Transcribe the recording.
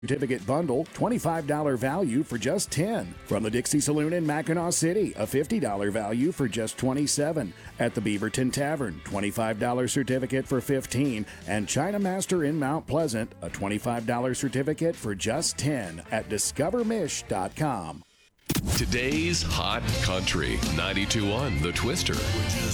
Certificate bundle, $25 value for just $10. From the Dixie Saloon in Mackinac City, a $50 value for just $27. At the Beaverton Tavern, $25 certificate for $15. And China Master in Mount Pleasant, a $25 certificate for just $10 at discovermish.com. Today's Hot Country, 92.1 The Twister.